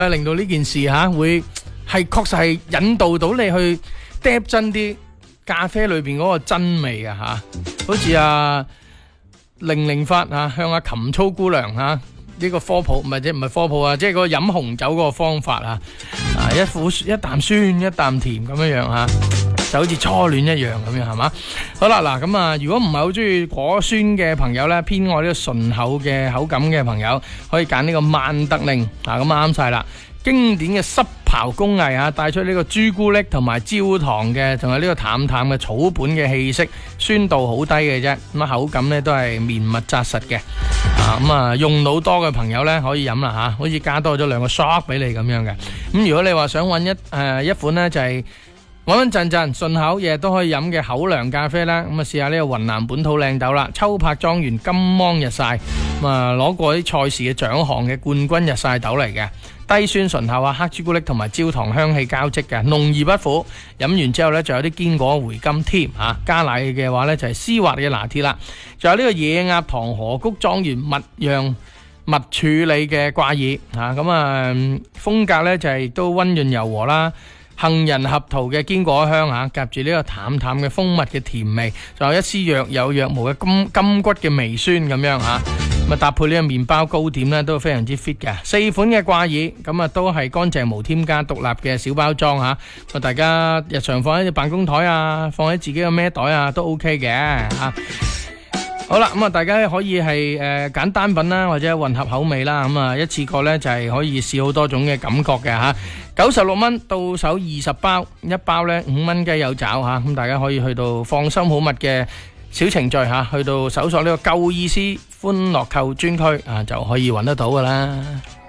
令到呢件事會係確實係引導到你去嗒真啲咖啡裏邊嗰個真味啊好似零零發向琴操姑娘呢個科普唔係科普即係嗰個飲紅酒嗰個方法一啖酸一啖甜咁樣就好似初戀一樣咁樣係嘛？好啦嗱咁如果唔係好中意果酸嘅朋友咧，偏愛呢個順口嘅口感嘅朋友，可以揀呢個曼特寧咁啱晒啦。經典嘅濕刨工藝帶出呢個朱古力同埋焦糖嘅，仲有呢個淡淡嘅草本嘅氣息，酸度好低嘅啫。咁口感咧都係綿密紮實嘅。用腦多嘅朋友咧可以飲啦好似加多咗2個 shot 俾你咁樣嘅。咁如果你話想揾一款咧就係穩穩陣陣順口日日都可以飲嘅口糧咖啡啦，咁試下呢個雲南本土靚豆啦，秋柏莊園金芒日曬，攞過啲賽事嘅獎項嘅冠軍日曬豆嚟嘅，低酸醇厚黑朱古力同埋焦糖香氣交織嘅，濃而不苦，飲完之後呢，仲有啲堅果回甘添加奶嘅話呢，就係絲滑嘅拿鐵啦，仲有呢個野鴨糖河谷莊園蜜釀蜜處理嘅掛耳風格呢，就係都溫潤柔和啦。杏仁合桃嘅堅果香夾住呢個淡淡嘅蜂蜜嘅甜味，仲有一絲若有若無嘅金骨嘅微酸咁樣搭配呢個麵包糕點呢都非常之 fit 嘅。4款嘅掛耳都係乾淨無添加獨立嘅小包裝大家日常放喺辦公台放喺自己嘅孭袋都 OK 嘅好啦，大家可以係揀單品啦，或者混合口味啦，一次過呢就係可以試好多種嘅感覺嘅96蚊到手20包，一包呢5蚊雞有找咁大家可以去到放心好物嘅小程序去到搜索呢個夠意思歡樂購專區就可以揾得到噶啦。